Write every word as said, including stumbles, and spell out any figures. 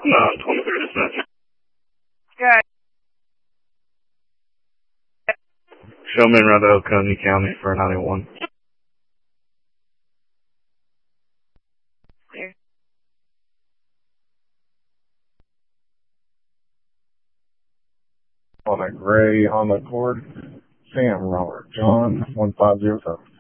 No, twenty-three dispatch. Good. Show me around Oconee County for nine one. Clear. On a gray Honda Accord, Sam Robert John one five zero seven.